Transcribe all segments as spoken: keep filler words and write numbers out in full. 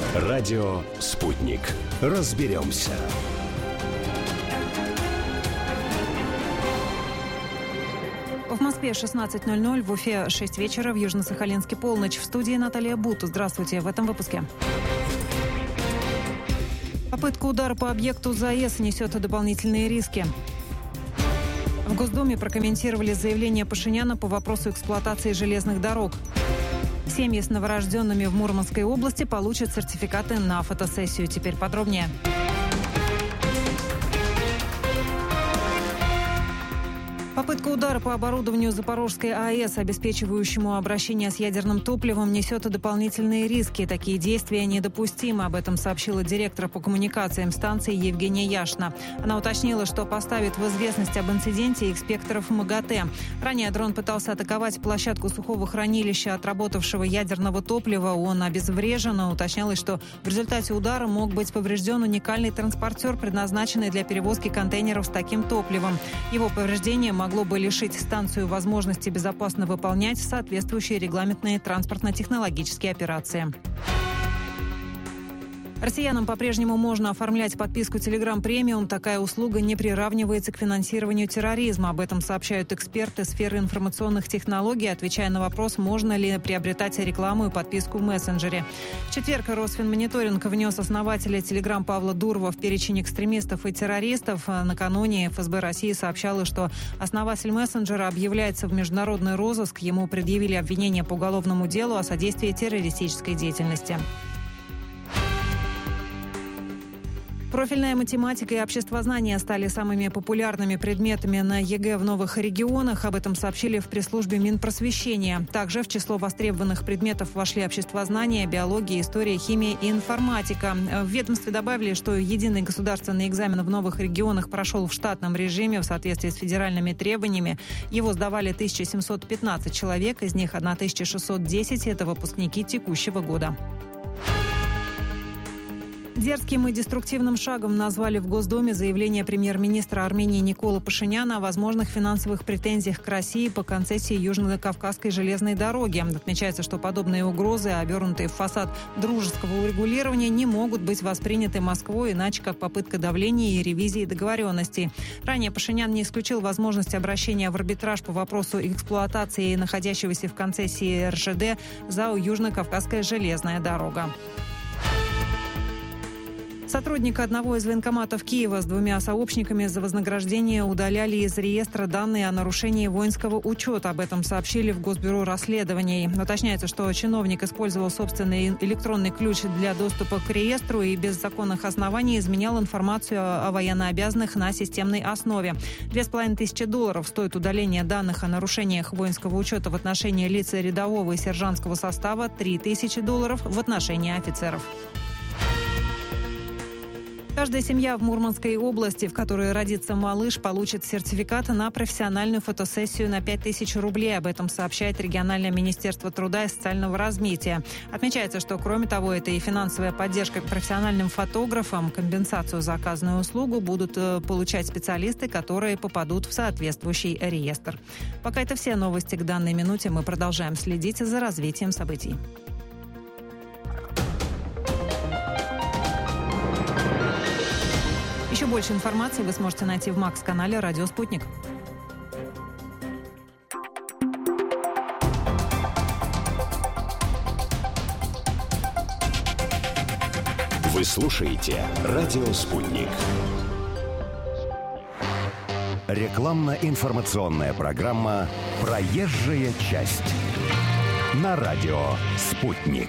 Радио «Спутник». Разберемся. В Москве шестнадцать ноль ноль, в Уфе шесть вечера, в Южно-Сахалинске полночь. В студии Наталья Буту. Здравствуйте. В этом выпуске. Попытка удара по объекту ЗАЭС несет дополнительные риски. В Госдуме прокомментировали заявление Пашиняна по вопросу эксплуатации железных дорог. Семьи с новорожденными в Мурманской области получат сертификаты на фотосессию. Теперь подробнее. Попытка удара по оборудованию Запорожской АЭС, обеспечивающему обращение с ядерным топливом, несет дополнительные риски. Такие действия недопустимы. Об этом сообщила директор по коммуникациям станции Евгения Яшина. Она уточнила, что поставит в известность об инциденте инспекторов МАГАТЭ. Ранее дрон пытался атаковать площадку сухого хранилища отработавшего ядерного топлива. Он обезврежен. Уточнялось, что в результате удара мог быть поврежден уникальный транспортер, предназначенный для перевозки контейнеров с таким топливом. Его повреждение могло бы лишить станцию возможности безопасно выполнять соответствующие регламентные транспортно-технологические операции. Россиянам по-прежнему можно оформлять подписку Telegram Premium. Такая услуга не приравнивается к финансированию терроризма. Об этом сообщают эксперты сферы информационных технологий, отвечая на вопрос, можно ли приобретать рекламу и подписку в мессенджере. В четверг Росфинмониторинг внес основателя Telegram Павла Дурова в перечень экстремистов и террористов. Накануне эф эс бэ России сообщало, что основатель мессенджера объявляется в международный розыск. Ему предъявили обвинение по уголовному делу о содействии террористической деятельности. Профильная математика и обществознание стали самыми популярными предметами на ЕГЭ в новых регионах. Об этом сообщили в пресс-службе Минпросвещения. Также в число востребованных предметов вошли обществознание, биология, история, химия и информатика. В ведомстве добавили, что единый государственный экзамен в новых регионах прошел в штатном режиме в соответствии с федеральными требованиями. Его сдавали тысяча семьсот пятнадцать человек, из них тысяча шестьсот десять – это выпускники текущего года. Дерзким и деструктивным шагом назвали в Госдуме заявление премьер-министра Армении Николы Пашиняна о возможных финансовых претензиях к России по концессии Южно-Кавказской железной дороги. Отмечается, что подобные угрозы, обернутые в фасад дружеского урегулирования, не могут быть восприняты Москвой иначе, как попытка давления и ревизии договоренностей. Ранее Пашинян не исключил возможность обращения в арбитраж по вопросу эксплуатации находящегося в концессии эр жэ дэ ЗАО «Южно-Кавказская железная дорога». Сотрудника одного из военкоматов Киева с двумя сообщниками за вознаграждение удаляли из реестра данные о нарушении воинского учета. Об этом сообщили в Госбюро расследований. Уточняется, что чиновник использовал собственный электронный ключ для доступа к реестру и без законных оснований изменял информацию о военнообязанных на системной основе. Две с половиной тысячи долларов стоит удаление данных о нарушениях воинского учета в отношении лиц рядового и сержантского состава, три тысячи долларов в отношении офицеров. Каждая семья в Мурманской области, в которой родится малыш, получит сертификат на профессиональную фотосессию на пять тысяч рублей. Об этом сообщает региональное министерство труда и социального развития. Отмечается, что кроме того, это и финансовая поддержка профессиональным фотографам. Компенсацию за оказанную услугу будут получать специалисты, которые попадут в соответствующий реестр. Пока это все новости к данной минуте. Мы продолжаем следить за развитием событий. Еще больше информации вы сможете найти в Макс-канале «Радио Спутник». Вы слушаете «Радио Спутник». Рекламно-информационная программа «Проезжая часть» на «Радио Спутник».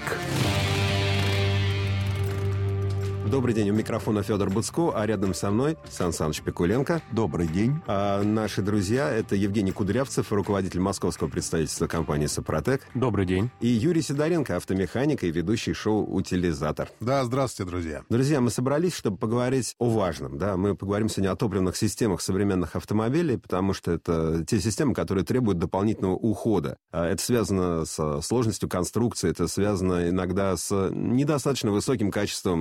Добрый день, у микрофона Федор Буцко, а рядом со мной Сан Саныч Пикуленко. Добрый день. А наши друзья – это Евгений Кудрявцев, руководитель московского представительства компании «Сопротек». Добрый день. И Юрий Сидоренко, автомеханик и ведущий шоу «Утилизатор». Да, здравствуйте, друзья. Друзья, мы собрались, чтобы поговорить о важном. Да? Мы поговорим сегодня о топливных системах современных автомобилей, потому что это те системы, которые требуют дополнительного ухода. Это связано с сложностью конструкции, это связано иногда с недостаточно высоким качеством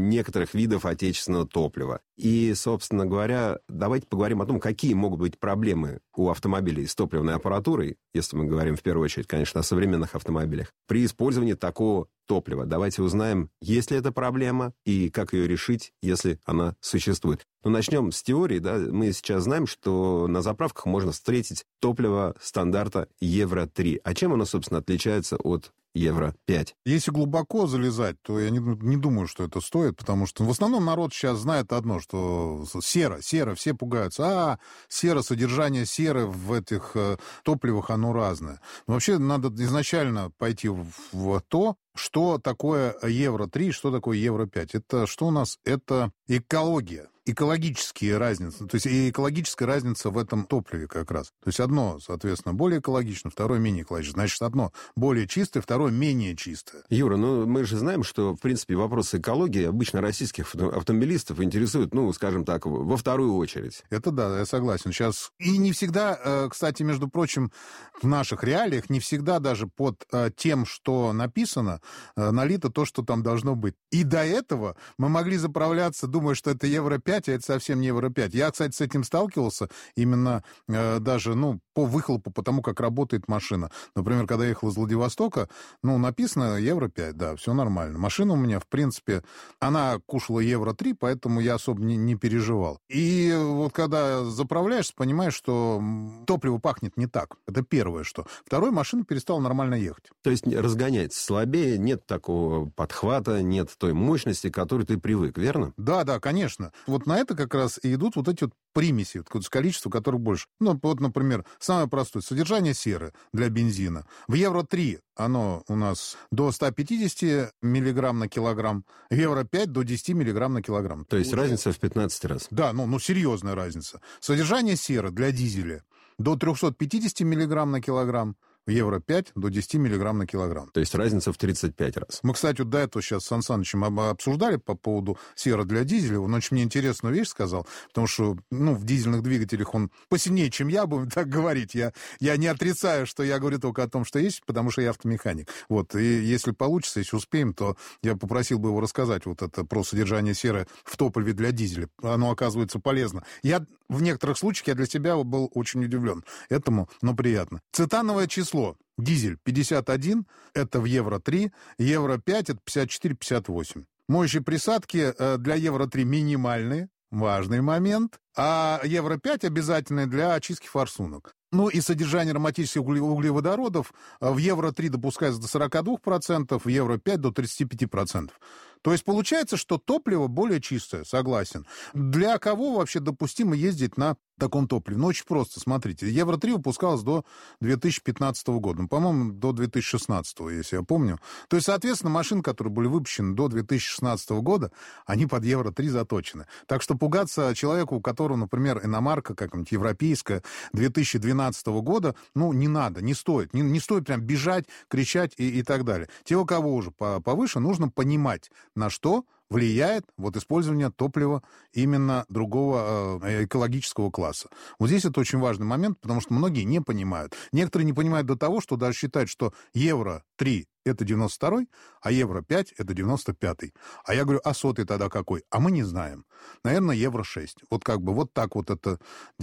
некоторых видов отечественного топлива. И, собственно говоря, давайте поговорим о том, какие могут быть проблемы у автомобилей с топливной аппаратурой, если мы говорим в первую очередь, конечно, о современных автомобилях, при использовании такого топлива. Давайте узнаем, есть ли эта проблема и как ее решить, если она существует. Но начнем с теории. Да? Мы сейчас знаем, что на заправках можно встретить топливо стандарта евро три. А чем оно, собственно, отличается от евро пять? Если глубоко залезать, то я не, не думаю, что это стоит, потому что в основном народ сейчас знает одно, что сера, сера, все пугаются. А, сера, содержание серы в этих э, топливах, оно разное. Но вообще надо изначально пойти в, в то, что такое евро три, что такое евро пять. Это что у нас? Это экология. Экологические разницы, то есть и экологическая разница в этом топливе как раз. То есть одно, соответственно, более экологично, второе менее экологично. Значит, одно более чистое, второе менее чистое. Юра, ну мы же знаем, что, в принципе, вопросы экологии обычно российских автомобилистов интересуют, ну, скажем так, во вторую очередь. Это да, я согласен. Сейчас и не всегда, кстати, между прочим, в наших реалиях не всегда даже под тем, что написано, налито то, что там должно быть. И до этого мы могли заправляться, думая, что это евро пять, а это совсем не евро пять. Я, кстати, с этим сталкивался именно э, даже, ну, по выхлопу, по тому, как работает машина. Например, когда я ехал из Владивостока, ну, написано евро пять, да, все нормально. Машина у меня, в принципе, она кушала евро три, поэтому я особо не, не переживал. И вот когда заправляешься, понимаешь, что топливо пахнет не так. Это первое, что. Второе, машина перестала нормально ехать. То есть разгоняется слабее, нет такого подхвата, нет той мощности, к которой ты привык, верно? Да, да, конечно. Вот на это как раз и идут вот эти вот примеси, вот количество которых больше. Ну, вот, например, самое простое, содержание серы для бензина. В евро три оно у нас до ста пятидесяти миллиграмм на килограмм, в евро пять до десяти миллиграмм на килограмм. То есть разница в пятнадцать раз. Да, ну, ну серьезная разница. Содержание серы для дизеля до трехсот пятидесяти миллиграмм на килограмм, в евро пять до десяти миллиграмм на килограмм. То есть разница в тридцать пять раз. Мы, кстати, вот до этого сейчас с Сан Санычем обсуждали по поводу серы для дизеля. Он очень мне интересную вещь сказал, потому что, ну, в дизельных двигателях он посильнее, чем я, будем так говорить. Я, я не отрицаю, что я говорю только о том, что есть, потому что я автомеханик. Вот, и если получится, если успеем, то я попросил бы его рассказать вот это про содержание серы в топливе для дизеля. Оно, оказывается, полезно. Я в некоторых случаях, я для себя был очень удивлен этому, но приятно. Цетановое число. Дизель пятьдесят один, это в евро три, евро пять, это пятьдесят четыре — пятьдесят восемь. Моющие присадки для евро три минимальные, важный момент, а евро пять обязательные для очистки форсунок. Ну и содержание ароматических углеводородов в евро три допускается до сорок два процента, в евро пять до тридцать пять процентов. То есть получается, что топливо более чистое, согласен. Для кого вообще допустимо ездить на таком топливе? Ну, очень просто, смотрите. евро три выпускалось до две тысячи пятнадцатого года. Ну, по-моему, до две тысячи шестнадцатого, если я помню. То есть, соответственно, машины, которые были выпущены до две тысячи шестнадцатого года, они под евро три заточены. Так что пугаться человеку, у которого, например, иномарка какая-нибудь европейская две тысячи двенадцатого года, ну, не надо, не стоит. Не, не стоит прям бежать, кричать и, и так далее. Те, у кого уже повыше, нужно понимать, на что влияет вот использование топлива именно другого э, экологического класса. Вот здесь это очень важный момент, потому что многие не понимают. Некоторые не понимают до того, что даже считают, что евро три это девяносто второй, а евро пять это девяносто пятый. А я говорю, а сотый тогда какой? А мы не знаем. Наверное, евро шесть. Вот как бы вот так вот это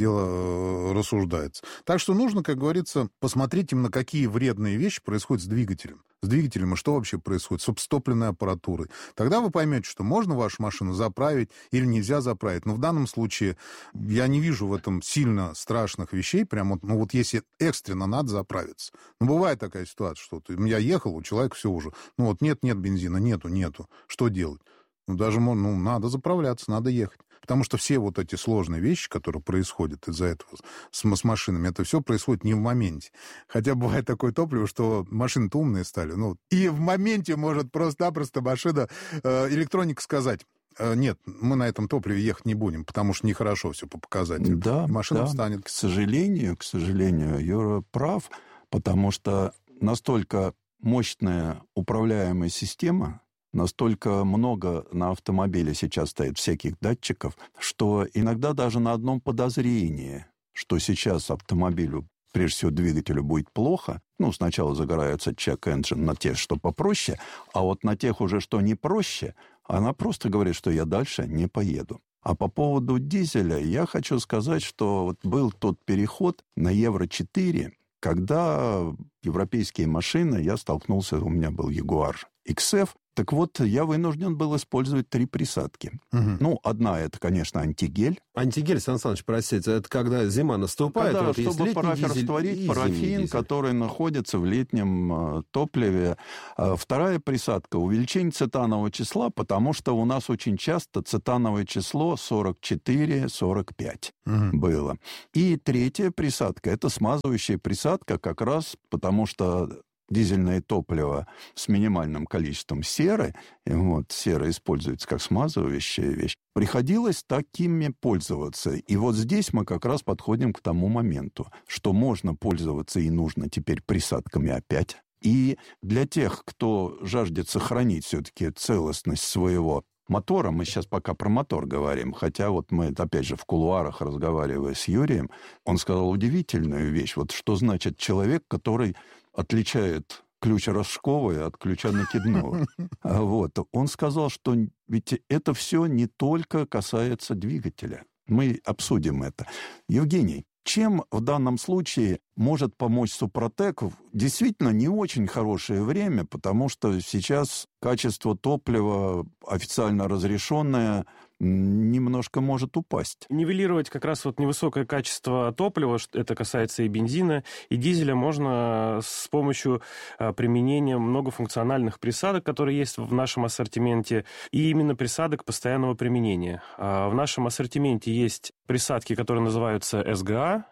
дело рассуждается. Так что нужно, как говорится, посмотреть именно, какие вредные вещи происходят с двигателем. С двигателем и что вообще происходит с топливной аппаратурой. Тогда вы поймете, что можно вашу машину заправить или нельзя заправить. Но в данном случае я не вижу в этом сильно страшных вещей. Прям вот, ну вот если экстренно надо заправиться. Ну, бывает такая ситуация, что я ехал, у человека все уже. Ну вот нет-нет бензина, нету, нету. Что делать? Ну даже ну, надо заправляться, надо ехать. Потому что все вот эти сложные вещи, которые происходят из-за этого с, с машинами, это все происходит не в моменте. Хотя бывает такое топливо, что машины-то умные стали. Ну, и в моменте может просто-напросто машина, э, электроника сказать: нет, мы на этом топливе ехать не будем, потому что нехорошо все по показателям. Да, машина да. встанет. К сожалению, к сожалению, Юра прав, потому что настолько мощная управляемая система, настолько много на автомобиле сейчас стоит всяких датчиков, что иногда даже на одном подозрении, что сейчас автомобилю, прежде всего двигателю, будет плохо, ну, сначала загорается check engine на тех, что попроще, а вот на тех уже, что не проще, Она просто говорит, что я дальше не поеду. А по поводу дизеля я хочу сказать, что вот был тот переход на евро четыре, когда европейские машины, я столкнулся, у меня был Jaguar икс эф, так вот, я вынужден был использовать три присадки. Угу. Ну, одна, это, конечно, антигель. Антигель, Сан Саныч, простите, это когда зима наступает? Когда, вот, чтобы парафин растворить парафин, который находится в летнем э, топливе. А вторая присадка — увеличение цетанового числа, потому что у нас очень часто цетановое число сорок четыре - сорок пять угу. было. И третья присадка — это смазывающая присадка, как раз потому что дизельное топливо с минимальным количеством серы, и вот сера используется как смазывающая вещь, приходилось такими пользоваться. И вот здесь мы как раз подходим к тому моменту, что можно пользоваться и нужно теперь присадками опять. И для тех, кто жаждет сохранить все-таки целостность своего мотора, мы сейчас пока про мотор говорим, хотя вот мы, опять же, в кулуарах, разговаривая с Юрием, он сказал удивительную вещь. Вот что значит человек, который отличает ключ рожковый от ключа накидного. Вот. Он сказал, что ведь это все не только касается двигателя. Мы обсудим это. Евгений, чем в данном случае может помочь Супротек в действительно не очень хорошее время, потому что сейчас качество топлива, официально разрешенное, немножко может упасть. Нивелировать как раз вот невысокое качество топлива, это касается и бензина, и дизеля, можно с помощью применения многофункциональных присадок, которые есть в нашем ассортименте, и именно присадок постоянного применения. В нашем ассортименте есть присадки, которые называются эс гэ а,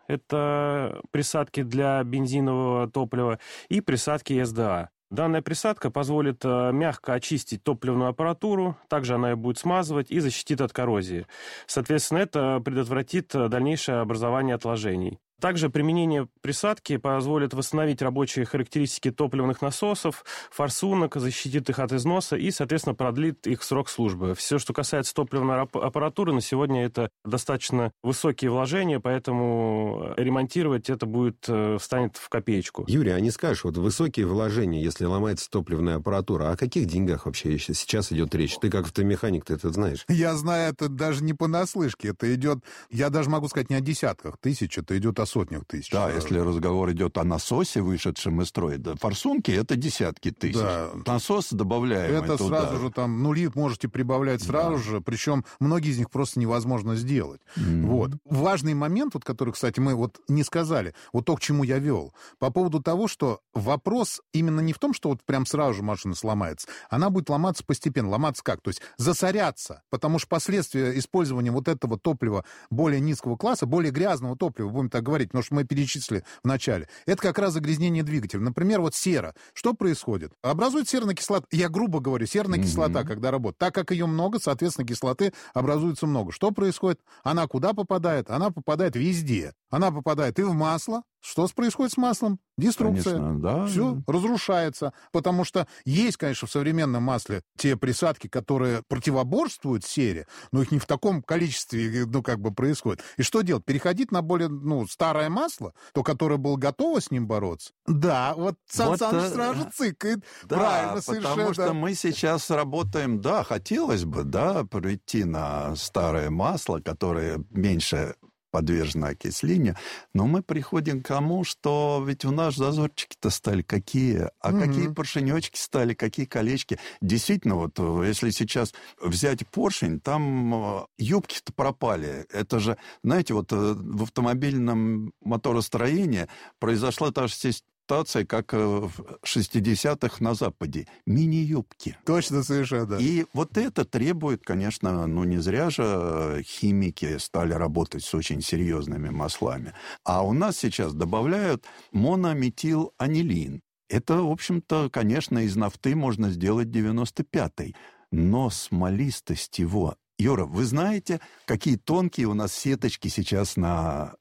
это присадки для бензинового топлива, и присадки эс дэ а. Данная присадка позволит мягко очистить топливную аппаратуру, также она ее будет смазывать и защитит от коррозии. Соответственно, это предотвратит дальнейшее образование отложений. Также применение присадки позволит восстановить рабочие характеристики топливных насосов, форсунок, защитит их от износа и, соответственно, продлит их срок службы. Все, что касается топливной аппаратуры, на сегодня это достаточно высокие вложения, поэтому ремонтировать это будет, встанет в копеечку. Юрий, а не скажешь, вот высокие вложения, если ломается топливная аппаратура, о каких деньгах вообще сейчас идет речь? Ты как автомеханик, ты это знаешь? Я знаю это даже не понаслышке. Это идет, я даже могу сказать, не о десятках тысяч, это идет о сотнях тысяч. Да, если разговор идет о насосе, вышедшем из строя, да, форсунки — это десятки тысяч. Да. Насос добавляемый это туда. Сразу же там нули можете прибавлять сразу да. же, причем многие из них просто невозможно сделать. Mm-hmm. Вот. Важный момент, вот, который, кстати, мы вот не сказали, вот то, к чему я вел, по поводу того, что вопрос именно не в том, что вот прям сразу же машина сломается, она будет ломаться постепенно. Ломаться как? То есть засоряться, потому что последствия использования вот этого топлива более низкого класса, более грязного топлива, будем так говорить, потому что мы перечислили в начале, это как раз загрязнение двигателя. Например, вот сера. Что происходит? Образуется серная кислота. Я грубо говорю, серная mm-hmm. кислота, когда работает. Так как ее много, соответственно, кислоты образуется много. Что происходит? Она куда попадает? Она попадает везде. Она попадает и в масло. Что происходит с маслом? Деструкция. Конечно, да. Все разрушается. Потому что есть, конечно, в современном масле те присадки, которые противоборствуют сере, но их не в таком количестве, ну, как бы происходит. И что делать? Переходить на более, ну, старое масло, то, которое было готово с ним бороться? Да, вот Сан вот, Саныч сразу же цыкает. Да, правильно, совершенно. Потому что мы сейчас работаем, да, хотелось бы, да, прийти на старое масло, которое меньше подвержена окислению, но мы приходим к тому, что ведь у нас зазорчики-то стали какие, а mm-hmm. какие поршенечки стали, какие колечки. Действительно, вот если сейчас взять поршень, там юбки-то пропали. Это же, знаете, вот в автомобильном моторостроении произошла та же ситуация, как в шестидесятых на Западе. Мини-юбки. Точно, совершенно. И вот это требует, конечно, ну не зря же химики стали работать с очень серьезными маслами. А у нас сейчас добавляют монометиламинилин. Это, в общем-то, конечно, из нафты можно сделать девяносто пятый. Но смолистость его... Юра, вы знаете, какие тонкие у нас сеточки сейчас на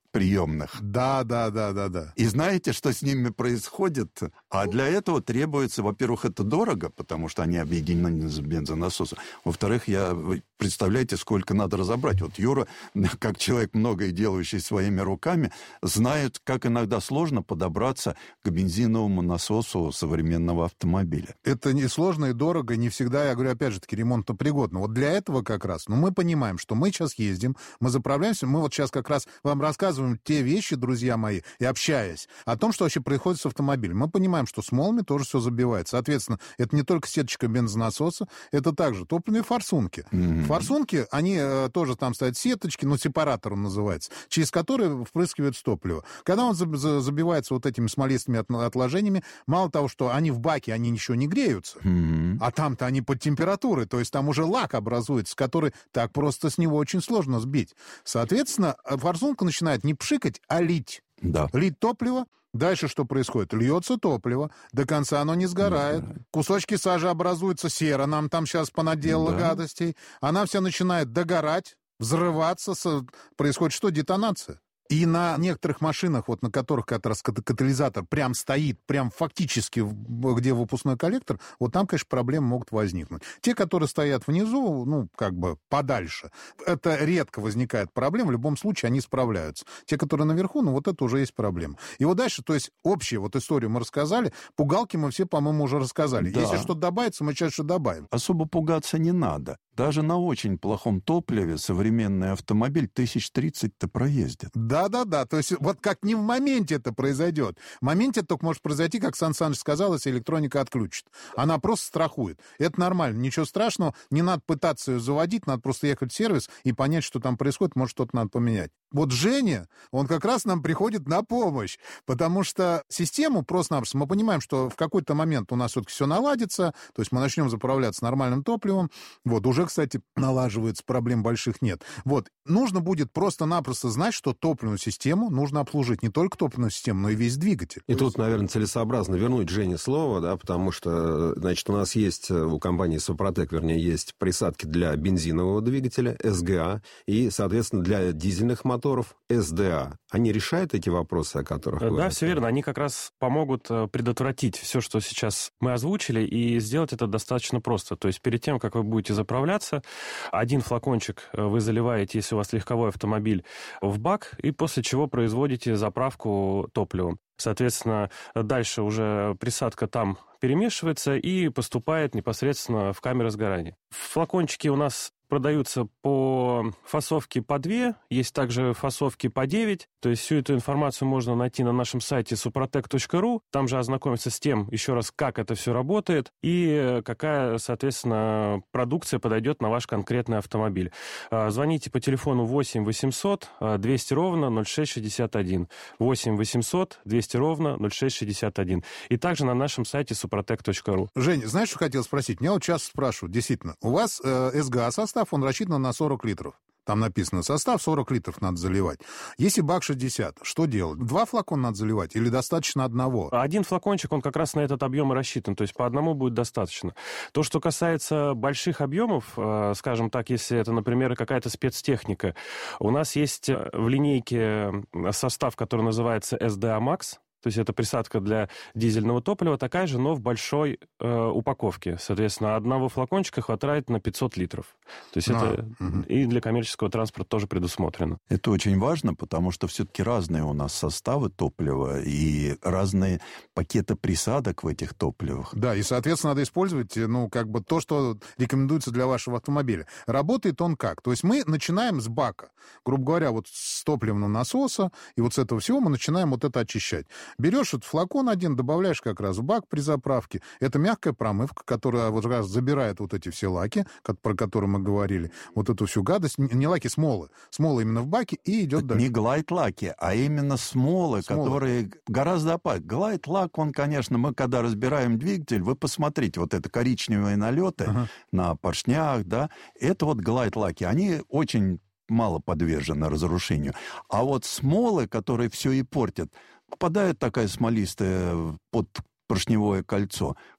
приемных. Да, да, да, да, да. И знаете, что с ними происходит? А для этого требуется, во-первых, это дорого, потому что они объединены с бензонасосом. Во-вторых, я, вы представляете, сколько надо разобрать. Вот Юра, как человек, многое делающий своими руками, знает, как иногда сложно подобраться к бензиновому насосу современного автомобиля. Это не сложно и дорого, не всегда, я говорю, опять же таки, ремонтопригодно. Вот для этого как раз, ну, мы понимаем, что мы сейчас ездим, мы заправляемся, мы вот сейчас как раз вам рассказываем те вещи, друзья мои, и общаясь о том, что вообще происходит с автомобилем. Мы понимаем, что с молами тоже все забивает. Соответственно, это не только сеточка бензонасоса, это также топливные форсунки. Mm-hmm. Форсунки, они э, тоже там стоят сеточки, ну, сепаратор он называется, через которые впрыскивается топливо. Когда он забивается вот этими смолистыми отложениями, мало того, что они в баке, они ничего не греются, mm-hmm. а там-то они под температурой, то есть там уже лак образуется, который так просто с него очень сложно сбить. Соответственно, форсунка начинает не пшикать, а лить. Да. Лить топливо. Дальше что происходит? Льется топливо, до конца оно не сгорает. Не Кусочки сажи образуются, сера нам там сейчас понаделала да. гадостей. Она вся начинает догорать, взрываться. Происходит что? Детонация. И на некоторых машинах, вот на которых как раз катализатор прям стоит, прям фактически, где выпускной коллектор, вот там, конечно, проблемы могут возникнуть. Те, которые стоят внизу, ну, как бы подальше, это редко возникает проблема, в любом случае они справляются. Те, которые наверху, ну, вот это уже есть проблема. И вот дальше, то есть общую вот историю мы рассказали, пугалки мы все, по-моему, уже рассказали. Да. Если что-то добавится, мы сейчас что добавим. Особо пугаться не надо. Даже на очень плохом топливе современный автомобиль тысяч тридцать-то проездит. Да-да-да, то есть вот как не в моменте это произойдет. В моменте это только может произойти, как Сан Саныч сказал, если электроника отключит. Она просто страхует. Это нормально, ничего страшного, не надо пытаться ее заводить, надо просто ехать в сервис и понять, что там происходит, может, что-то надо поменять. Вот Женя, он как раз нам приходит на помощь, потому что систему просто-напросто мы понимаем, что в какой-то момент у нас все-таки все наладится, то есть мы начнем заправляться нормальным топливом, вот, уже, кстати, налаживается, проблем больших нет. Вот, нужно будет просто-напросто знать, что топливную систему нужно обслужить, не только топливную систему, но и весь двигатель. И тут, наверное, целесообразно вернуть Жене слово, да, потому что, значит, у нас есть, у компании Супротек, вернее, есть присадки для бензинового двигателя, эс гэ а, и, соответственно, для дизельных моторов, моторов эс дэ а. Они решают эти вопросы, о которых вы Да, все верно. Они как раз помогут предотвратить все, что сейчас мы озвучили, и сделать это достаточно просто. То есть перед тем, как вы будете заправляться, один флакончик вы заливаете, если у вас легковой автомобиль, в бак, и после чего производите заправку топливом. Соответственно, дальше уже присадка там перемешивается и поступает непосредственно в камеры сгорания. Флакончики у нас продаются по фасовке по две, есть также фасовки по девять, то есть всю эту информацию можно найти на нашем сайте супротек точка ру, там же ознакомиться с тем, еще раз, как это все работает и какая, соответственно, продукция подойдет на ваш конкретный автомобиль. Звоните по телефону восемь восемьсот двести ровно ноль шесть шестьдесят один, восемь восемьсот двести ровно ноль шесть шестьдесят один, и также на нашем сайте супротек точка ру. Жень, знаешь, что хотел спросить? Меня вот часто спрашивают, действительно, у вас э, эс гэ а состав, он рассчитан на сорок литров. Там написано, состав сорок литров надо заливать. Если бак шестьдесят, что делать? Два флакона надо заливать или достаточно одного? Один флакончик, он как раз на этот объем и рассчитан, то есть по одному будет достаточно. То, что касается больших объемов, скажем так, если это, например, какая-то спецтехника, у нас есть в линейке состав, который называется эс дэ а Max, то есть это присадка для дизельного топлива, такая же, но в большой э, упаковке. Соответственно, одного флакончика хватает на пятьсот литров. То есть а, это угу. и для коммерческого транспорта тоже предусмотрено. Это очень важно, потому что все-таки разные у нас составы топлива и разные пакеты присадок в этих топливах. Да, и, соответственно, надо использовать, ну, как бы то, что рекомендуется для вашего автомобиля. Работает он как? То есть мы начинаем с бака. Грубо говоря, вот с топливного насоса, и вот с этого всего мы начинаем вот это очищать. Берешь этот флакон один, добавляешь как раз в бак при заправке. Это мягкая промывка, которая вот раз забирает вот эти все лаки, про которые мы говорили, вот эту всю гадость. Не лаки, смолы. Смолы именно в баке и идет дальше. Не глайд-лаки, а именно смолы, смолы, которые гораздо опаснее. Глайд-лак, он, конечно, мы когда разбираем двигатель, вы посмотрите, вот это коричневые налеты ага. на поршнях, да, это вот глайд-лаки. Они очень мало подвержены разрушению. А вот смолы, которые все и портят, попадает такая смолистая под поршневое кольцо.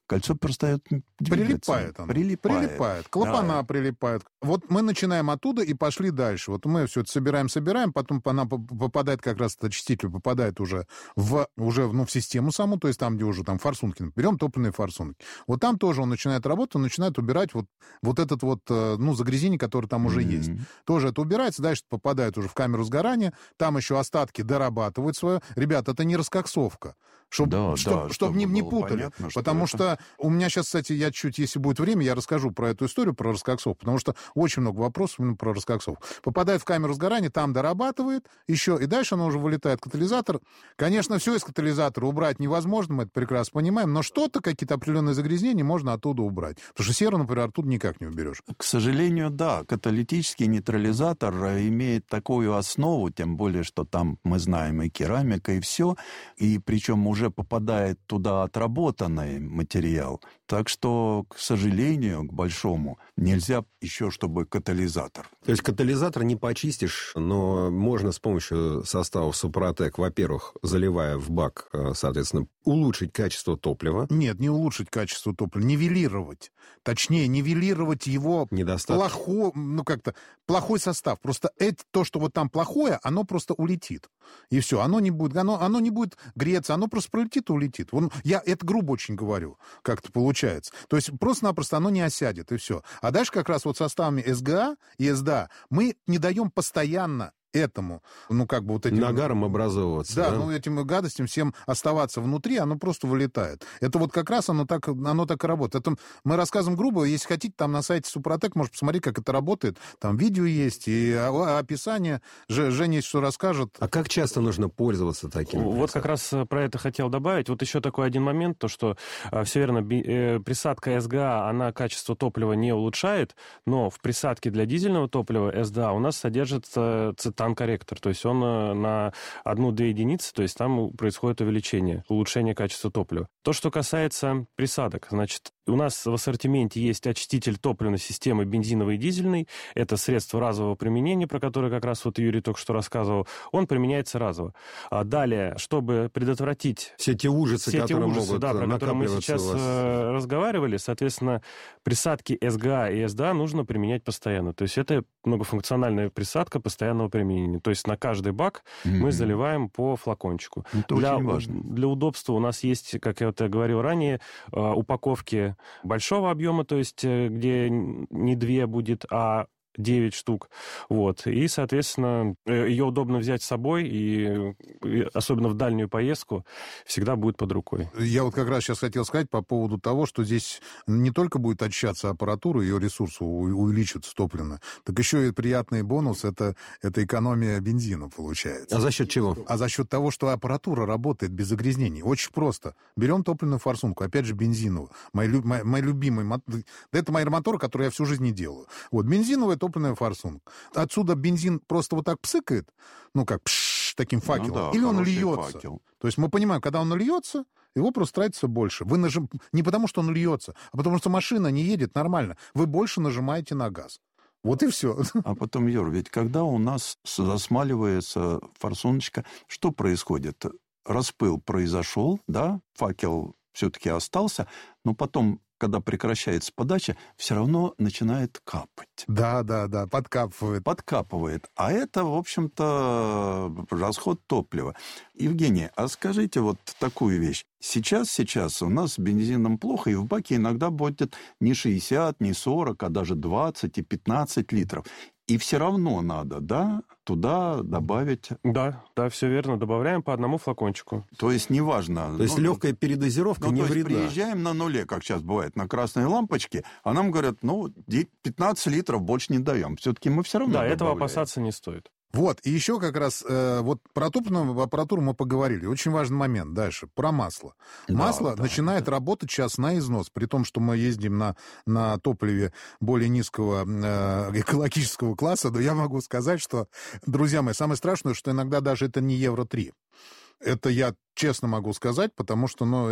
кольцо перестает двигаться. Прилипает оно. Прилипает. Прилипает. Клапана да. прилипают. Вот мы начинаем оттуда и пошли дальше. Вот мы все это собираем, собираем, потом она попадает, как раз этот очиститель попадает уже в, уже, ну, в систему саму, то есть там, где уже там форсунки. Берем топливные форсунки. Вот там тоже он начинает работать, он начинает убирать вот, вот этот вот, ну, загрязнение, которое там уже mm-hmm. есть. Тоже это убирается, дальше попадает уже в камеру сгорания, там еще остатки дорабатывают свое. Ребята, это не раскоксовка. Чтоб, да, чтоб, да, чтоб чтобы не, не путали. Понятно, что потому это... что у меня сейчас, кстати, я чуть, если будет время, я расскажу про эту историю, про раскоксовку, потому что очень много вопросов именно про раскоксовку. Попадает в камеру сгорания, там дорабатывает еще, и дальше оно уже вылетает в катализатор. Конечно, все из катализатора убрать невозможно, мы это прекрасно понимаем, но что-то, какие-то определенные загрязнения можно оттуда убрать. Потому что серу, например, оттуда никак не уберешь. К сожалению, да, каталитический нейтрализатор имеет такую основу, тем более, что там, мы знаем, и керамика, и все, и причем уже попадает туда отработанный материал. Так что, к сожалению, к большому, нельзя еще, чтобы катализатор. То есть катализатор не почистишь, но можно с помощью состава Супротек, во-первых, заливая в бак, соответственно, улучшить качество топлива. Нет, не улучшить качество топлива, нивелировать. Точнее, нивелировать его плохой, ну как-то, плохой состав. Просто это, то, что вот там плохое, оно просто улетит. И все, оно не будет, оно, оно не будет греться, оно просто пролетит и улетит. Вон, я это грубо очень говорю, как-то получается. То есть просто-напросто оно не осядет, и все. А дальше как раз вот составами СГА и СДА мы не даем постоянно этому, ну, как бы вот этим... нагаром образовываться. Да, да, ну, этим гадостям всем оставаться внутри, оно просто вылетает. Это вот как раз оно так, оно так и работает. Это мы рассказываем грубо, если хотите, там на сайте Супротек, можете посмотреть, как это работает. Там видео есть и описание. Женя, если что, расскажет. А как часто нужно пользоваться таким? Вот как раз про это хотел добавить. Вот еще такой один момент, то, что все верно, присадка СГА, она качество топлива не улучшает, но в присадке для дизельного топлива СДА у нас содержится цетан-корректор, то есть он на одну-две единицы, то есть там происходит увеличение, улучшение качества топлива. То, что касается присадок, значит, у нас в ассортименте есть очиститель топливной системы бензиновый и дизельный. Это средство разового применения, про которое как раз вот Юрий только что рассказывал. Он применяется разово. А далее, чтобы предотвратить... Все те ужасы, все которые те ужасы, могут да, про которые мы сейчас разговаривали, соответственно, присадки СГА и СДА нужно применять постоянно. То есть это многофункциональная присадка постоянного применения. То есть на каждый бак mm-hmm. мы заливаем по флакончику. Это для, очень важно. Для удобства у нас есть, как я вот говорил ранее, упаковки большого объема, то есть где не две будет, а девять штук. Вот. И, соответственно, ее удобно взять с собой, и, и особенно в дальнюю поездку всегда будет под рукой. Я вот как раз сейчас хотел сказать по поводу того, что здесь не только будет очищаться аппаратура, ее ресурсы увеличиваться топливно, так еще и приятный бонус это, — это экономия бензина получается. А за счет чего? А за счет того, что аппаратура работает без загрязнений. Очень просто. Берем топливную форсунку, опять же бензиновую. Мой, мой, мой любимый мотор. Это мои моторы, которые я всю жизнь не делаю. Вот, бензиновая топливная форсунка. Отсюда бензин просто вот так псыкает, ну как пш, таким факелом, ну да, или он льется. Факел. То есть мы понимаем, когда он льется, его просто тратится больше. Вы нажим... Не потому, что он льется, а потому, что машина не едет нормально. Вы больше нажимаете на газ. Вот и все. А потом, Юр, ведь когда у нас засмаливается форсуночка, что происходит? Распыл произошел, да, факел все-таки остался, но потом, когда прекращается подача, все равно начинает капать. Да, да, да, подкапывает. Подкапывает. А это, в общем-то, расход топлива. Евгений, а скажите вот такую вещь. Сейчас, сейчас у нас с бензином плохо, и в баке иногда будет не шестьдесят, не сорок, а даже двадцать и пятнадцать литров. И все равно надо, да, туда добавить... Да, да, все верно. Добавляем по одному флакончику. То есть неважно... То есть ну, легкая передозировка ну, не то вредна. То есть приезжаем на нуле, как сейчас бывает, на красной лампочке, а нам говорят, ну, пятнадцать литров больше не даем. Все-таки мы все равно Да, добавляем. этого опасаться не стоит. Вот, и еще как раз э, вот про топливную аппаратуру мы поговорили. Очень важный момент дальше, про масло. Да, масло да, начинает да. работать сейчас на износ, при том, что мы ездим на, на топливе более низкого э, экологического класса, но я могу сказать, что, друзья мои, самое страшное, что иногда даже это не евро три. Это я честно могу сказать, потому что, ну, это,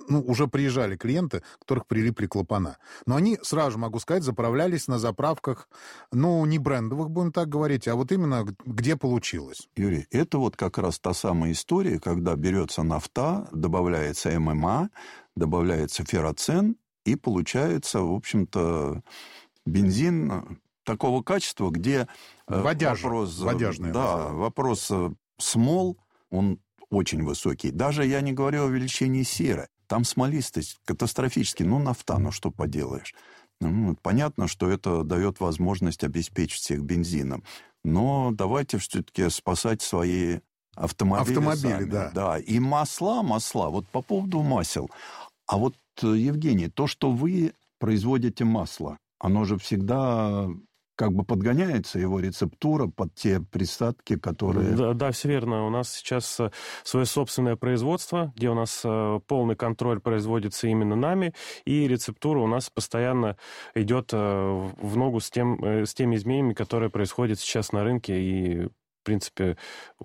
ну, уже приезжали клиенты, у которых прилипли клапана. Но они, сразу могу сказать, заправлялись на заправках, ну, не брендовых, будем так говорить, а вот именно где получилось. Юрий, это вот как раз та самая история, когда берется нафта, добавляется эм эм а, добавляется ферроцен, и получается, в общем-то, бензин такого качества, где Водяж, вопрос, водяжный, да, вопрос смол, он очень высокий. Даже я не говорю о увеличении серы. Там смолистость катастрофически. Ну, нафта, ну что поделаешь. Ну, понятно, что это дает возможность обеспечить всех бензином. Но давайте все-таки спасать свои автомобили, автомобили сами. Да. Да. И масла, масла. Вот по поводу масел. А вот, Евгений, то, что вы производите масло, оно же всегда как бы подгоняется, его рецептура под те присадки, которые... Да, да, все верно. У нас сейчас свое собственное производство, где у нас полный контроль производится именно нами, и рецептура у нас постоянно идет в ногу с, тем, с теми изменениями, которые происходят сейчас на рынке и в принципе,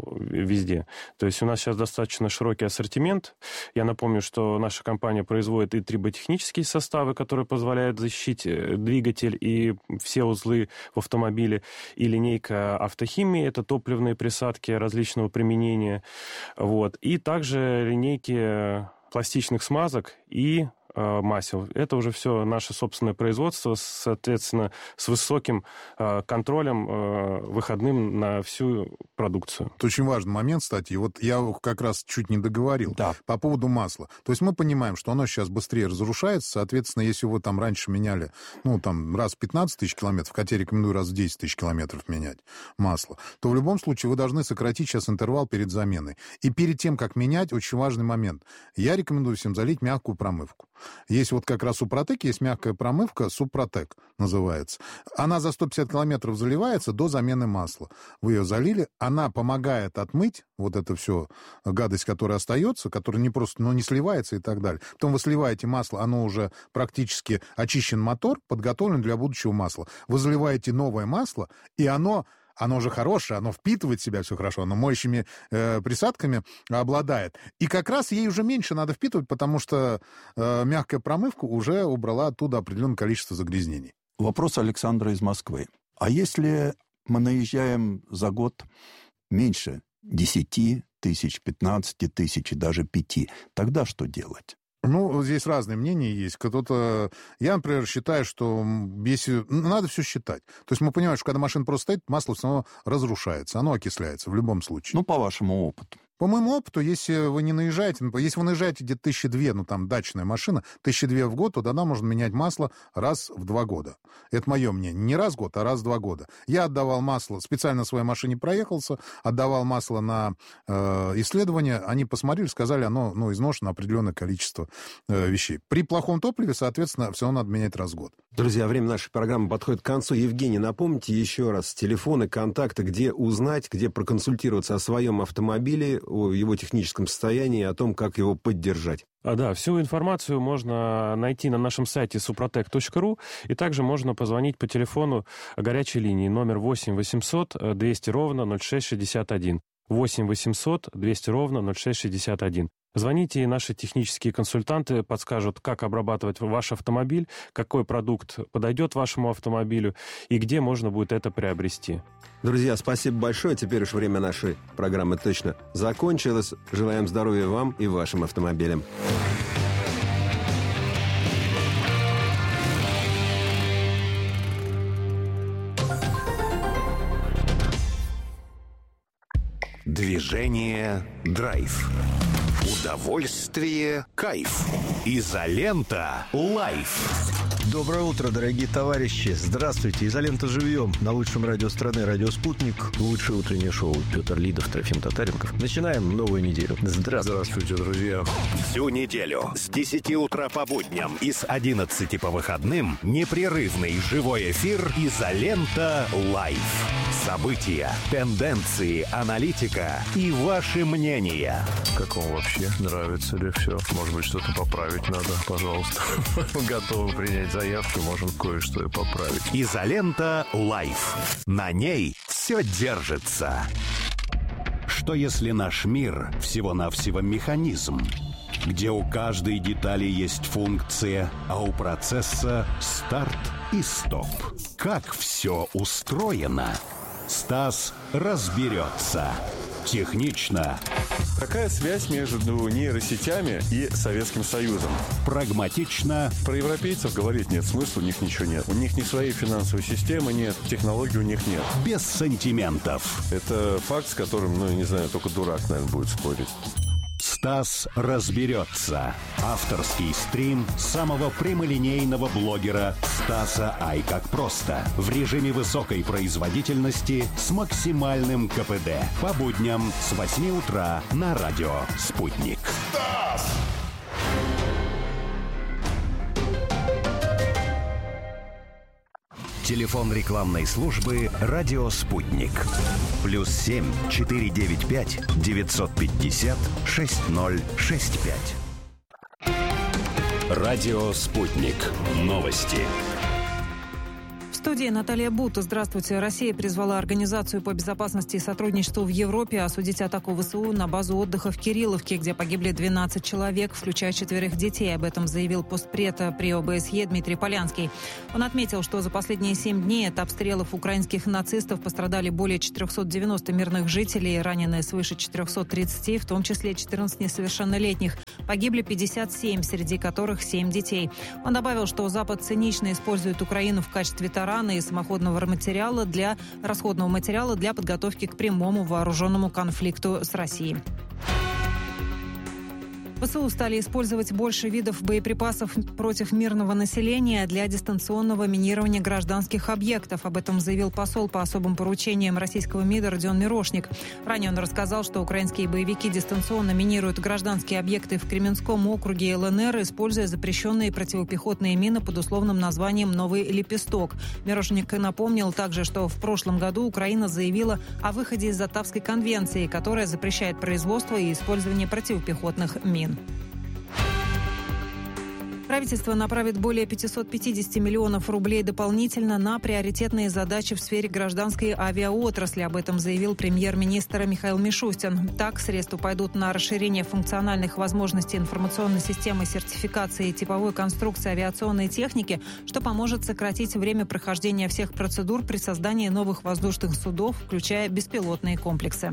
везде. То есть у нас сейчас достаточно широкий ассортимент. Я напомню, что наша компания производит и триботехнические составы, которые позволяют защитить двигатель и все узлы в автомобиле, и линейка автохимии, это топливные присадки различного применения, вот. И также линейки пластичных смазок и масел. Это уже все наше собственное производство, соответственно, с высоким э, контролем э, выходным на всю продукцию. Это очень важный момент, кстати. И вот я как раз чуть не договорил да. по поводу масла. То есть мы понимаем, что оно сейчас быстрее разрушается. Соответственно, если вы там раньше меняли, ну, там, раз в пятнадцать тысяч километров, хотя я рекомендую раз в десять тысяч километров менять масло, то в любом случае вы должны сократить сейчас интервал перед заменой. И перед тем, как менять, очень важный момент. Я рекомендую всем залить мягкую промывку. Есть вот как раз у Супротек, есть мягкая промывка, Супротек называется. Она за сто пятьдесят километров заливается до замены масла. Вы ее залили, она помогает отмыть вот это все, гадость, которая остается, которая не просто, ну, не сливается и так далее. Потом вы сливаете масло, оно уже практически очищен мотор, подготовлен для будущего масла. Вы заливаете новое масло, и оно... Оно же хорошее, оно впитывает в себя все хорошо, оно моющими э, присадками обладает. И как раз ей уже меньше надо впитывать, потому что э, мягкая промывка уже убрала оттуда определенное количество загрязнений. Вопрос Александра из Москвы. А если мы наезжаем за год меньше десяти тысяч, пятнадцати тысяч, даже пяти, тогда что делать? Ну, здесь разные мнения есть. Кто-то... Я, например, считаю, что если... надо все считать. То есть мы понимаем, что когда машина просто стоит, масло все равно разрушается, оно окисляется в любом случае. Ну, по вашему опыту. По моему опыту, если вы не наезжаете, если вы наезжаете где-то тысячи две, ну там дачная машина, тысячи две в год, то тогда можно менять масло раз в два года. Это мое мнение. Не раз в год, а раз в два года. Я отдавал масло, специально на своей машине проехался, отдавал масло на э, исследование, они посмотрели, сказали, оно ну, изношено определенное количество э, вещей. При плохом топливе, соответственно, все равно надо менять раз в год. Друзья, время нашей программы подходит к концу. Евгений, напомните еще раз телефоны, контакты, где узнать, где проконсультироваться о своем автомобиле, о его техническом состоянии, о том, как его поддержать. А, да, всю информацию можно найти на нашем сайте супротек точка ру, и также можно позвонить по телефону горячей линии номер восемь восемьсот двести ровно ноль шесть шестьдесят один. восемь восемьсот двести ровно ноль шесть шестьдесят один. Звоните, и наши технические консультанты подскажут, как обрабатывать ваш автомобиль, какой продукт подойдет вашему автомобилю и где можно будет это приобрести. Друзья, спасибо большое. Теперь уж время нашей программы точно закончилось. Желаем здоровья вам и вашим автомобилям. Движение «Драйв». Удовольствие, кайф. Изолента лайф. Доброе утро, дорогие товарищи. Здравствуйте. Изолента живьем на лучшем радио страны, радио «Спутник». Лучшее утреннее шоу. Петр Лидов, Трофим Татаренков. Начинаем новую неделю. Здравствуйте. Здравствуйте, друзья. Всю неделю с десяти утра по будням и с одиннадцати по выходным непрерывный живой эфир «Изолента лайф». События, тенденции, аналитика и ваши мнения. Как вам вообще? Нравится ли все? Может быть, что-то поправить надо? Пожалуйста. Готовы принять заявку, можем кое-что и поправить. Изолента лайф. На ней все держится. Что если наш мир всего-навсего механизм? где у каждой детали есть функция, а у процесса старт и стоп. Как все устроено? Стас разберется. Технично. Какая связь между нейросетями и Советским Союзом? Прагматично. Про европейцев говорить нет смысла, у них ничего нет. У них ни своей финансовой системы нет, технологий у них нет. Без сантиментов. Это факт, с которым, ну, не знаю, только дурак, наверное, будет спорить. Стас разберется. Авторский стрим самого прямолинейного блогера Стаса Ай как просто. В режиме высокой производительности с максимальным ка пэ дэ. По будням с восьми утра на радио «Спутник». Стас! Телефон рекламной службы «Радио Спутник». Плюс семь четыре девять пять девятьсот пятьдесят шесть ноль шесть пять. Радио Спутник. Новости. В студии Наталья Бута. Здравствуйте. Россия призвала Организацию по безопасности и сотрудничеству в Европе осудить атаку вэ эс у на базу отдыха в Кирилловке, где погибли двенадцать человек, включая четверых детей. Об этом заявил постпред при о бэ эс е Дмитрий Полянский. Он отметил, что за последние семь дней от обстрелов украинских нацистов пострадали более четыреста девяносто мирных жителей, ранены свыше четыреста тридцать, в том числе четырнадцать несовершеннолетних. Погибли пятьдесят семь, среди которых семь детей. Он добавил, что Запад цинично использует Украину в качестве тарана и самоходного материала для расходного материала для подготовки к прямому вооруженному конфликту с Россией. вэ эс у стали использовать больше видов боеприпасов против мирного населения для дистанционного минирования гражданских объектов. Об этом заявил посол по особым поручениям российского МИДа Родион Мирошник. Ранее он рассказал, что украинские боевики дистанционно минируют гражданские объекты в Кременском округе эл эн эр, используя запрещенные противопехотные мины под условным названием «Новый лепесток». Мирошник напомнил также, что в прошлом году Украина заявила о выходе из Оттавской конвенции, которая запрещает производство и использование противопехотных мин. Правительство направит более пятьсот пятьдесят миллионов рублей дополнительно на приоритетные задачи в сфере гражданской авиаотрасли. Об этом заявил премьер-министр Михаил Мишустин. Так, средства пойдут на расширение функциональных возможностей информационной системы сертификации и типовой конструкции авиационной техники, что поможет сократить время прохождения всех процедур при создании новых воздушных судов, включая беспилотные комплексы.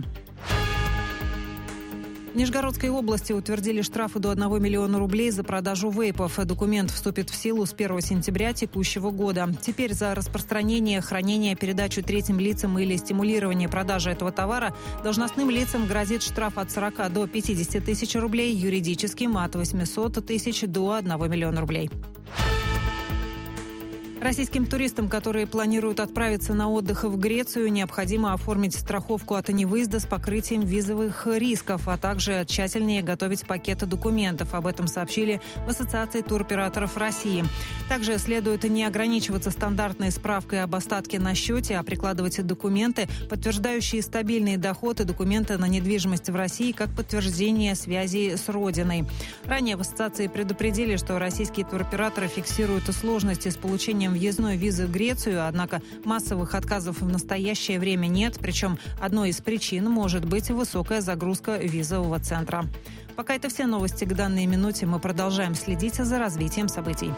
В Нижегородской области утвердили штрафы до одного миллиона рублей за продажу вейпов. Документ вступит в силу с первого сентября текущего года. Теперь за распространение, хранение, передачу третьим лицам или стимулирование продажи этого товара должностным лицам грозит штраф от сорока до пятидесяти тысяч рублей, юридическим от восьмисот тысяч до одного миллиона рублей. Российским туристам, которые планируют отправиться на отдых в Грецию, необходимо оформить страховку от невыезда с покрытием визовых рисков, а также тщательнее готовить пакеты документов. Об этом сообщили в Ассоциации туроператоров России. Также следует не ограничиваться стандартной справкой об остатке на счете, а прикладывать документы, подтверждающие стабильный доход и документы на недвижимость в России как подтверждение связи с родиной. Ранее в Ассоциации предупредили, что российские туроператоры фиксируют сложности с получением въездной визы в Грецию, однако массовых отказов в настоящее время нет, причем одной из причин может быть высокая загрузка визового центра. Пока это все новости к данной минуте. Мы продолжаем следить за развитием событий.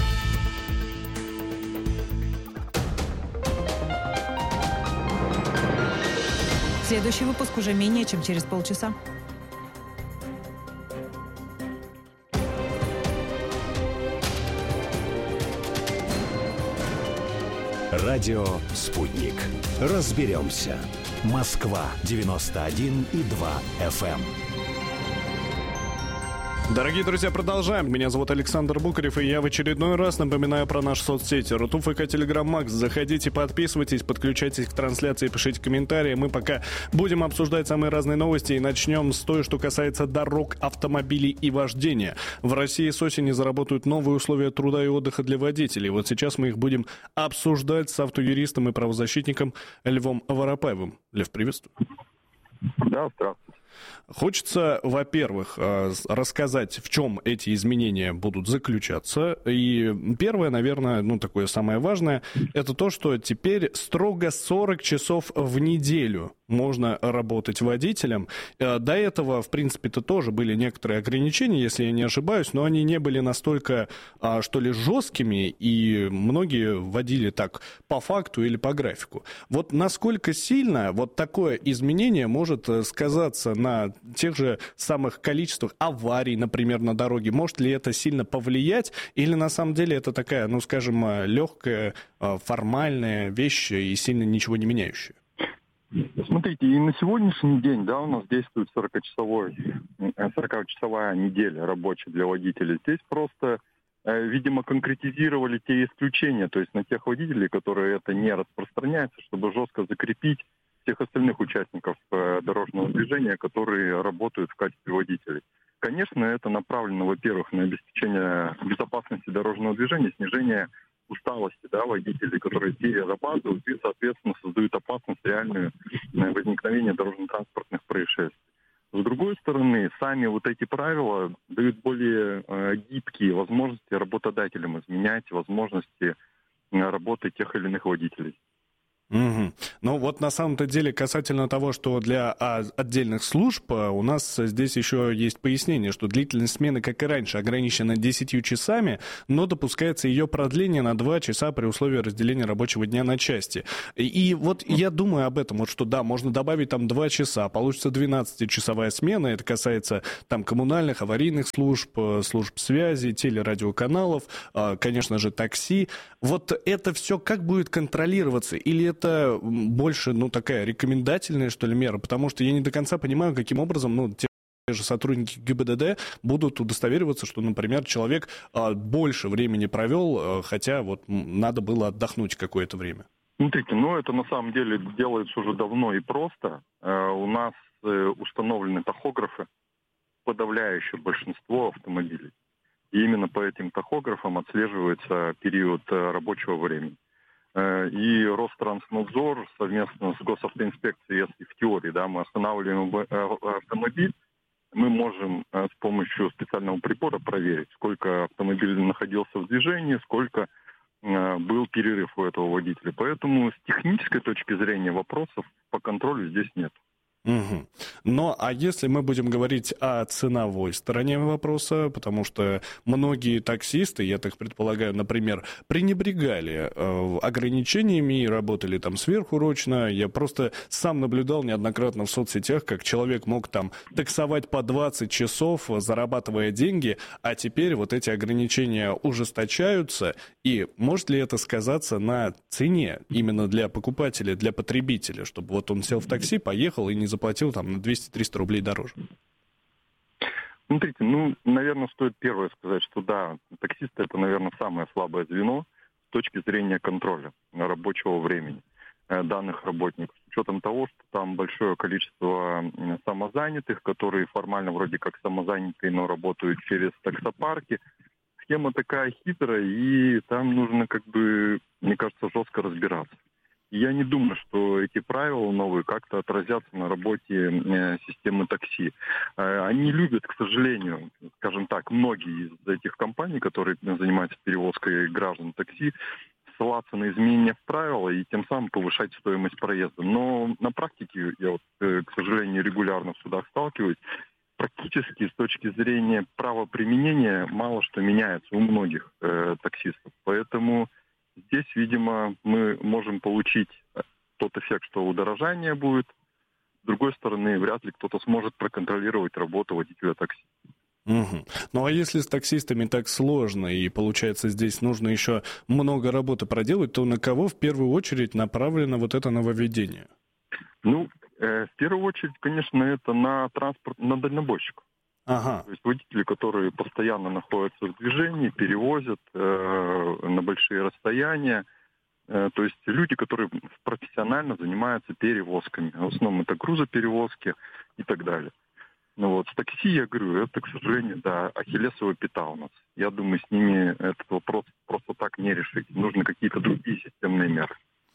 Следующий выпуск уже менее чем через полчаса. Радио «Спутник». Разберемся. Москва девяносто один и два эф эм. Дорогие друзья, продолжаем. Меня зовут Александр Букарев, и я в очередной раз напоминаю про наши соцсети. Рутуб, ВК, Телеграм, Макс. Заходите, подписывайтесь, подключайтесь к трансляции, пишите комментарии. Мы пока будем обсуждать самые разные новости, и начнем с той, что касается дорог, автомобилей и вождения. В России с осени заработают новые условия труда и отдыха для водителей. Вот сейчас мы их будем обсуждать с автоюристом и правозащитником Львом Воропаевым. Лев, приветствую. Да, здравствуйте. Хочется, во-первых, рассказать, в чем эти изменения будут заключаться. И первое, наверное, ну, такое самое важное, это то, что теперь строго сорок часов в неделю можно работать водителем. До этого, в принципе-то, тоже были некоторые ограничения, если я не ошибаюсь, но они не были настолько, что ли, жесткими, и многие водили так по факту или по графику. Вот насколько сильно вот такое изменение может сказаться на тех же самых количествах аварий, например, на дороге? Может ли это сильно повлиять, или на самом деле это такая, ну, скажем, легкая, формальная вещь и сильно ничего не меняющая? Смотрите, и на сегодняшний день, да, у нас действует сорокачасовая неделя рабочая для водителей. Здесь просто, видимо, конкретизировали те исключения, то есть на тех водителей, которые это не распространяется, чтобы жестко закрепить всех остальных участников дорожного движения, которые работают в качестве водителей. Конечно, это направлено, во-первых, на обеспечение безопасности дорожного движения, снижение усталости, да, водителей, которые перерабатывают и, соответственно, создают опасность реальную возникновения дорожно-транспортных происшествий. С другой стороны, сами вот эти правила дают более э, гибкие возможности работодателям изменять возможности работы тех или иных водителей. Угу. Ну вот на самом-то деле касательно того, что для а, отдельных служб у нас здесь еще есть пояснение, что длительность смены, как и раньше, ограничена десятью часами, но допускается ее продление на два часа при условии разделения рабочего дня на части. И, и вот я думаю об этом, вот что да, можно добавить там два часа, получится двенадцатичасовая смена, это касается там коммунальных, аварийных служб, служб связи, телерадиоканалов, конечно же, такси. Вот это все как будет контролироваться? Или это это больше, ну, такая рекомендательная, что ли, мера, потому что я не до конца понимаю, каким образом, ну, те же сотрудники ГИБДД будут удостовериваться, что, например, человек а, больше времени провел, а, хотя вот надо было отдохнуть какое-то время. Смотрите, ну, это на самом деле делается уже давно и просто. А, у нас э, установлены тахографы, подавляющее большинство автомобилей. И именно по этим тахографам отслеживается период э, рабочего времени. И Ространснадзор совместно с госавтоинспекцией, если в теории, да, мы останавливаем автомобиль, мы можем с помощью специального прибора проверить, сколько автомобиль находился в движении, сколько был перерыв у этого водителя. Поэтому с технической точки зрения вопросов по контролю здесь нет. Угу. Ну, а если мы будем говорить о ценовой стороне вопроса, потому что многие таксисты, я так предполагаю, например, пренебрегали э, ограничениями и работали там сверхурочно, я просто сам наблюдал неоднократно в соцсетях, как человек мог там таксовать по двадцать часов, зарабатывая деньги, а теперь вот эти ограничения ужесточаются, и может ли это сказаться на цене именно для покупателя, для потребителя, чтобы вот он сел в такси, поехал и не заплатил там на двести-триста рублей дороже? Смотрите, ну, наверное, стоит первое сказать, что да, таксисты — это, наверное, самое слабое звено с точки зрения контроля рабочего времени данных работников. С учетом того, что там большое количество самозанятых, которые формально вроде как самозанятые, но работают через таксопарки. Схема такая хитрая, и там нужно, как бы, мне кажется, жестко разбираться. Я не думаю, что эти правила новые как-то отразятся на работе э, системы такси. Э, они любят, к сожалению, скажем так, многие из этих компаний, которые занимаются перевозкой граждан такси, ссылаться на изменения в правила и тем самым повышать стоимость проезда. Но на практике, я вот, э, к сожалению, регулярно в судах сталкиваюсь, практически с точки зрения правоприменения мало что меняется у многих э, таксистов. Поэтому здесь, видимо, мы можем получить тот эффект, что удорожание будет. С другой стороны, вряд ли кто-то сможет проконтролировать работу водителя такси. Угу. Ну а если с таксистами так сложно, и получается здесь нужно еще много работы проделать, то на кого в первую очередь направлено вот это нововведение? Ну, э, в первую очередь, конечно, это на транспорт, на дальнобойщиков. Ага. То есть водители, которые постоянно находятся в движении, перевозят э, на большие расстояния. Э, то есть люди, которые профессионально занимаются перевозками. В основном это грузоперевозки и так далее. Ну вот, с такси, я говорю, это, к сожалению, да, ахиллесова пята у нас. Я думаю, с ними этот вопрос просто так не решить. Нужны какие-то другие системные меры.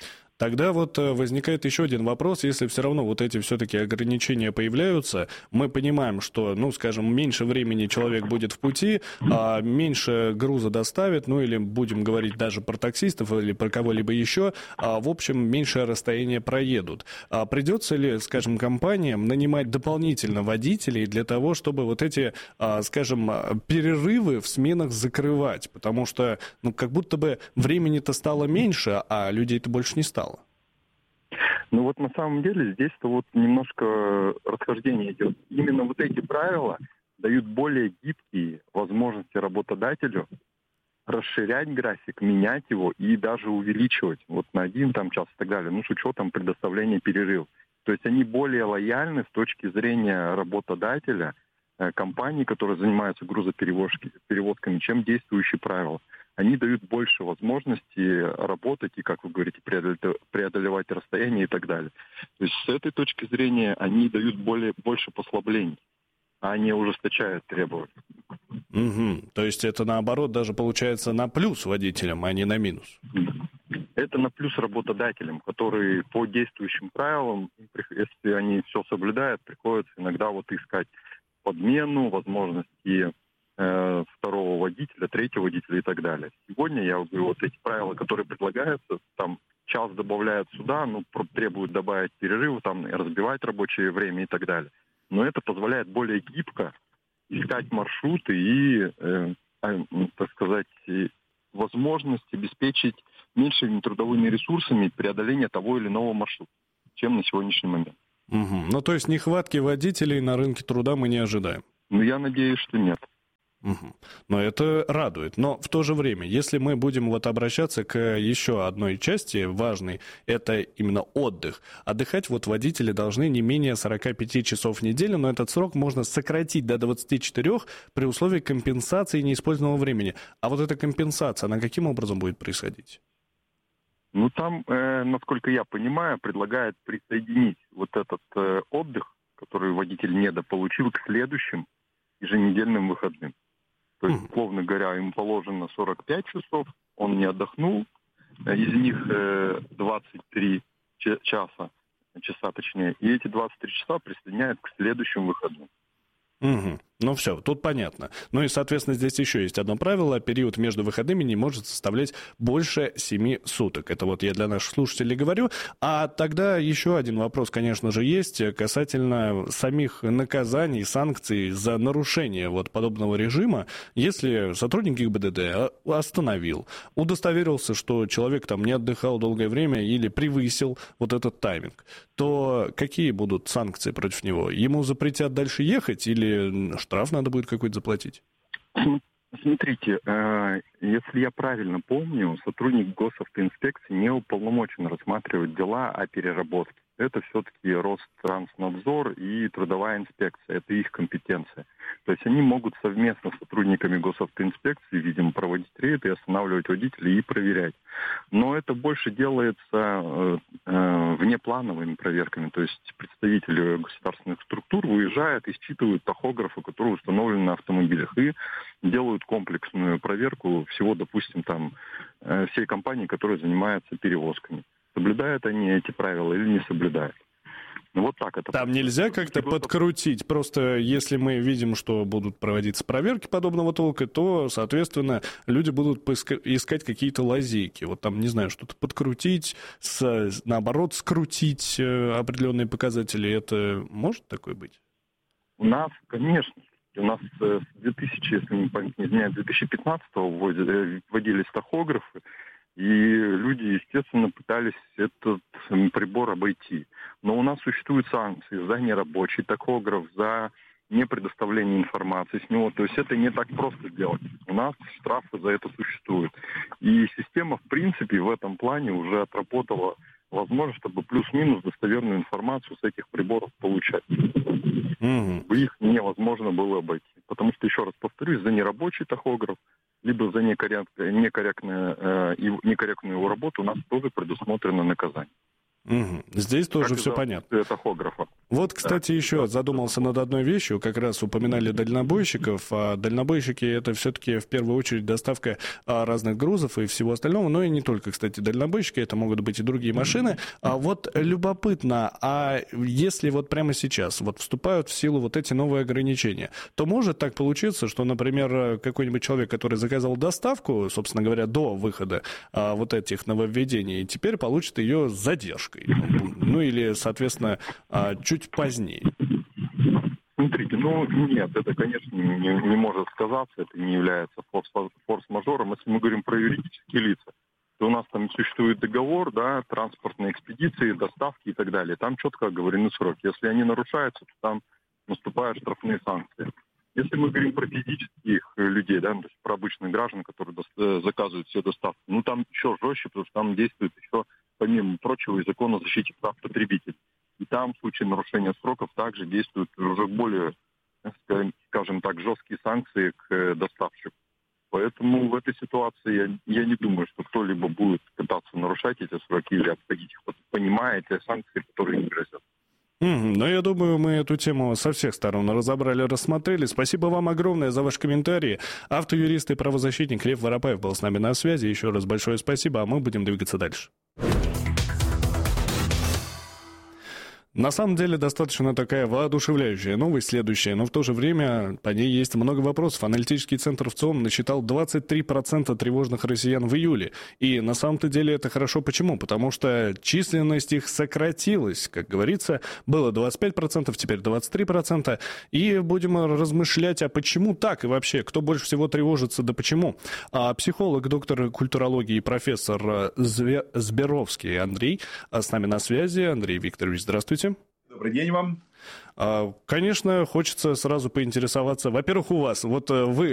Тогда вот возникает еще один вопрос. Если все равно вот эти все-таки ограничения появляются, мы понимаем, что, ну, скажем, меньше времени человек будет в пути, а меньше груза доставит, ну, или будем говорить даже про таксистов или про кого-либо еще, а, в общем, меньшее расстояние проедут. А придется ли, скажем, компаниям нанимать дополнительно водителей для того, чтобы вот эти, а, скажем, перерывы в сменах закрывать? Потому что, ну, как будто бы времени-то стало меньше, а людей-то больше не стало. Ну вот на самом деле здесь-то вот немножко расхождение идет. Именно вот эти правила дают более гибкие возможности работодателю расширять график, менять его и даже увеличивать вот на один там час и так далее, ну с учетом предоставления перерывов. То есть они более лояльны с точки зрения работодателя, компаний, которые занимаются грузоперевозками, чем действующие правила. Они дают больше возможностей работать и, как вы говорите, преодолевать расстояние и так далее. То есть с этой точки зрения они дают более, больше послаблений, а не ужесточают требования. Угу. То есть это, наоборот, даже получается на плюс водителям, а не на минус? Это на плюс работодателям, которые по действующим правилам, если они все соблюдают, приходится иногда вот искать подмену, возможности э, второго водителя, третьего водителя и так далее. Сегодня, я говорю, вот эти правила, которые предлагаются, там час добавляют сюда, ну, требуют добавить перерывы, там, разбивать рабочее время и так далее. Но это позволяет более гибко искать маршруты и, э, э, так сказать, возможность обеспечить меньшими трудовыми ресурсами преодоление того или иного маршрута, чем на сегодняшний момент. Угу. Ну, то есть нехватки водителей на рынке труда мы не ожидаем? Ну, я надеюсь, что нет. Угу. Но это радует. Но в то же время, если мы будем вот обращаться к еще одной части важной, это именно отдых. Отдыхать вот водители должны не менее сорок пять часов в неделю, но этот срок можно сократить до двадцати четырёх при условии компенсации неиспользованного времени. А вот эта компенсация, она каким образом будет происходить? Ну, там, э, насколько я понимаю, предлагают присоединить вот этот э, отдых, который водитель недополучил, к следующим еженедельным выходным. То есть, условно говоря, ему положено сорок пять часов, он не отдохнул, из них э, двадцать три часа, часа точнее, и эти двадцать три часа присоединяют к следующим выходным. Угу. Ну все, тут понятно. Ну и, соответственно, здесь еще есть одно правило. Период между выходными не может составлять больше семи суток. Это вот я для наших слушателей говорю. А тогда еще один вопрос, конечно же, есть касательно самих наказаний, санкций за нарушение вот подобного режима. Если сотрудник ГИБДД остановил, удостоверился, что человек там не отдыхал долгое время или превысил вот этот тайминг, то какие будут санкции против него? Ему запретят дальше ехать или штраф надо будет какой-то заплатить? Смотрите, если я правильно помню, сотрудник госавтоинспекции не уполномочен рассматривать дела о переработке. Это все-таки Ространснадзор и трудовая инспекция, это их компетенция. То есть они могут совместно с сотрудниками госавтоинспекции, видимо, проводить рейды, останавливать водителей и проверять. Но это больше делается э, э, внеплановыми проверками. То есть представители государственных структур выезжают и считывают тахографы, которые установлены на автомобилях, и делают комплексную проверку всего, допустим, там, э, всей компании, которая занимается перевозками. Соблюдают они эти правила или не соблюдают. Ну, вот так это. Там нельзя как-то подкрутить. Просто если мы видим, что будут проводиться проверки подобного толка, то, соответственно, люди будут искать какие-то лазейки. Вот там, не знаю, что-то подкрутить, с, наоборот, скрутить определенные показатели. Это может такое быть? У нас, конечно. У нас с две тысячи, если не память не изменяет, две тысячи пятнадцатого вводились тахографы. И люди, естественно, пытались этот прибор обойти. Но у нас существуют санкции за нерабочий тахограф, за непредоставление информации с него. То есть это не так просто сделать. У нас штрафы за это существуют. И система, в принципе, в этом плане уже отработала возможность, чтобы плюс-минус достоверную информацию с этих приборов получать. Mm-hmm. Их невозможно было обойти. Потому что, еще раз повторюсь, за нерабочий тахограф, либо за некорректную, некорректную, э, некорректную его работу у нас тоже предусмотрено наказание. Угу. Здесь тоже как все понятно. Тахографа. Вот, кстати, еще задумался над одной вещью. Как раз упоминали дальнобойщиков. А дальнобойщики — это все-таки в первую очередь доставка разных грузов и всего остального. Но и не только, кстати, дальнобойщики. Это могут быть и другие машины. А вот любопытно, а если вот прямо сейчас вот вступают в силу вот эти новые ограничения, то может так получиться, что, например, какой-нибудь человек, который заказал доставку, собственно говоря, до выхода а, вот этих нововведений, теперь получит ее с задержкой. Ну или, соответственно, а, чуть позднее. Смотрите, ну нет, это, конечно, не, не может сказаться, это не является форс- форс-мажором. Если мы говорим про юридические лица, то у нас там существует договор, да, транспортные экспедиции, доставки и так далее. Там четко оговорены сроки. Если они нарушаются, то там наступают штрафные санкции. Если мы говорим про физических людей, да, то есть про обычных граждан, которые до- заказывают все доставки, ну там еще жестче, потому что там действует еще, помимо прочего, и закон о защите прав потребителей. И там в случае нарушения сроков также действуют уже более, скажем так, жесткие санкции к доставщику. Поэтому в этой ситуации я, я не думаю, что кто-либо будет пытаться нарушать эти сроки или обходить их, понимая те санкции, которые им грозят. Mm, ну, я думаю, мы эту тему со всех сторон разобрали, рассмотрели. Спасибо вам огромное за ваши комментарии. Автоюрист и правозащитник Лев Воропаев был с нами на связи. Еще раз большое спасибо, а мы будем двигаться дальше. На самом деле достаточно такая воодушевляющая новость, следующая, но в то же время по ней есть много вопросов. Аналитический центр ВЦИОМ насчитал двадцать три процента тревожных россиян в июле. И на самом-то деле это хорошо. Почему? Потому что численность их сократилась. Как говорится, было двадцать пять процентов, теперь двадцать три процента. И будем размышлять, а почему так и вообще, кто больше всего тревожится, да почему. А психолог, доктор культурологии и профессор Зберовский Андрей с нами на связи. Андрей Викторович, здравствуйте. Добрый день вам. Конечно, хочется сразу поинтересоваться. Во-первых, у вас, вот вы